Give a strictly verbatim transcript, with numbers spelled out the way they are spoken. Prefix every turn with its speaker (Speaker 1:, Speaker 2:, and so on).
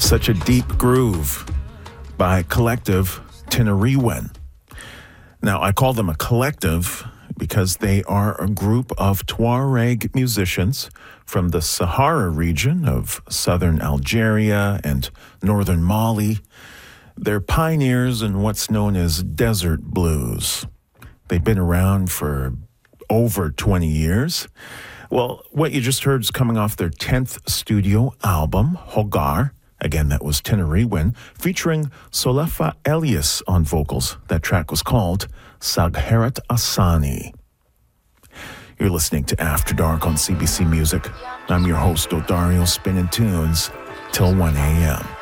Speaker 1: Such a Deep Groove by Collective Tinariwen. Now, I call them a collective because they are a group of Tuareg musicians from the Sahara region of southern Algeria and northern Mali. They're pioneers in what's known as desert blues. They've been around for over twenty years. Well, what you just heard is coming off their tenth studio album, Hogar. Again, that was Tinariwen, featuring Solefa Elias on vocals. That track was called Sagheret Asani. You're listening to After Dark on C B C Music. I'm your host, Odario Spinning Tunes, till one a.m.